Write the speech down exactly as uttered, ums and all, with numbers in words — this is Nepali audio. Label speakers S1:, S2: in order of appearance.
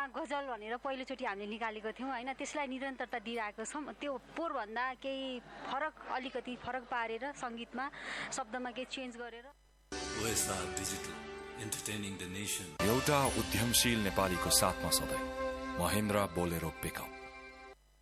S1: गजल भनेर पहिलोचोटि हामीले निकालेको थियौँ होइन, त्यसलाई निरन्तरता दिइरहेको छौँ। त्यो पोहोरभन्दा केही फरक अलिकति फरक पारेर सङ्गीतमा शब्दमा केही चेन्ज गरेर
S2: OSR digital entertaining the nation.
S3: एउटा उद्यमशील नेपालीको साथमा सधैँ महेन्द्र बोलेरो पिकअप।